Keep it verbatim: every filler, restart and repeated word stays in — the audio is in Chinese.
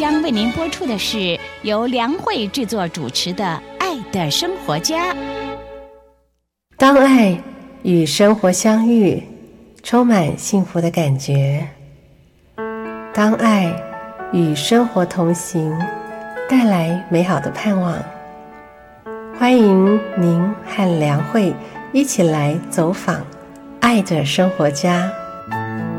将为您播出的是由梁慧制作主持的《爱的生活家》。 当爱与生活相遇，充满幸福的感觉；当爱与生活同行，带来美好的盼望。欢迎您和梁慧一起来走访爱的生活家。